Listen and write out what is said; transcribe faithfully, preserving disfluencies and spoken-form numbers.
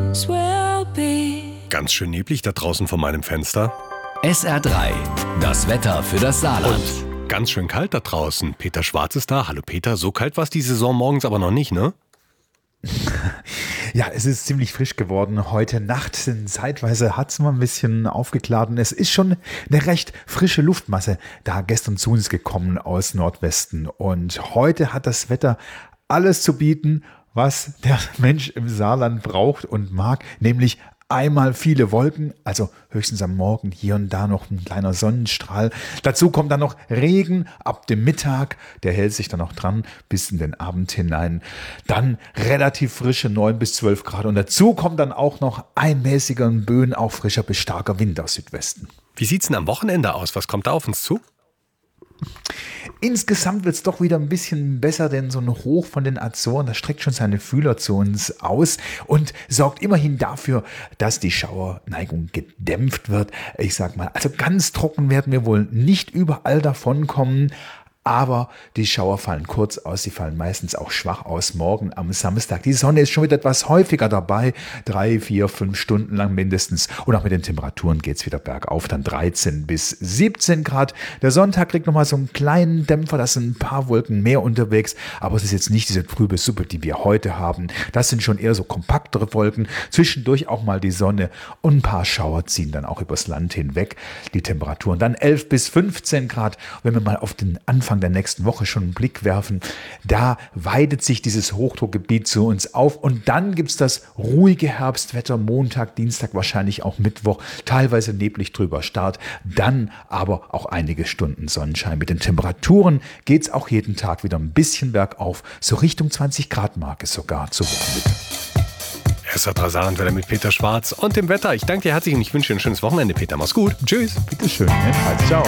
will be. Ganz schön neblig da draußen vor meinem Fenster. S R drei, das Wetter für das Saarland. Und ganz schön kalt da draußen. Peter Schwarz ist da. Hallo Peter, so kalt war es die Saison morgens aber noch nicht, ne? Ja, es ist ziemlich frisch geworden. Heute Nacht sind zeitweise hat es mal ein bisschen aufgeklärt. Es ist schon eine recht frische Luftmasse da gestern zu uns gekommen aus Nordwesten. Und heute hat das Wetter alles zu bieten, was der Mensch im Saarland braucht und mag, nämlich einmal viele Wolken, also höchstens am Morgen hier und da noch ein kleiner Sonnenstrahl. Dazu kommt dann noch Regen ab dem Mittag, der hält sich dann noch dran bis in den Abend hinein. Dann relativ frische neun bis zwölf Grad und dazu kommt dann auch noch ein mäßiger Böen, auch frischer bis starker Wind aus Südwesten. Wie sieht's denn am Wochenende aus? Was kommt da auf uns zu? Insgesamt wird es doch wieder ein bisschen besser, denn so ein Hoch von den Azoren, das streckt schon seine Fühler zu uns aus und sorgt immerhin dafür, dass die Schauerneigung gedämpft wird. Ich sag mal, also ganz trocken werden wir wohl nicht überall davonkommen. Aber die Schauer fallen kurz aus, sie fallen meistens auch schwach aus. Morgen am Samstag, die Sonne ist schon wieder etwas häufiger dabei, drei, vier, fünf Stunden lang mindestens. Und auch mit den Temperaturen geht es wieder bergauf, dann dreizehn bis siebzehn Grad. Der Sonntag kriegt nochmal so einen kleinen Dämpfer, da sind ein paar Wolken mehr unterwegs. Aber es ist jetzt nicht diese trübe Suppe, die wir heute haben. Das sind schon eher so kompaktere Wolken, zwischendurch auch mal die Sonne und ein paar Schauer ziehen dann auch übers Land hinweg. Die Temperaturen dann elf bis fünfzehn Grad. Wenn wir mal auf den Anfang der nächsten Woche schon einen Blick werfen, da weitet sich dieses Hochdruckgebiet zu uns auf und dann gibt es das ruhige Herbstwetter, Montag, Dienstag, wahrscheinlich auch Mittwoch, teilweise neblig drüber Start, dann aber auch einige Stunden Sonnenschein. Mit den Temperaturen geht es auch jeden Tag wieder ein bisschen bergauf, so Richtung zwanzig Grad Marke sogar zur Wochenmitte. S R drei Saarlandwetter mit Peter Schwarz und dem Wetter. Ich danke dir herzlich und ich wünsche dir ein schönes Wochenende, Peter. Mach's gut. Tschüss. Bitteschön, jedenfalls. Ciao.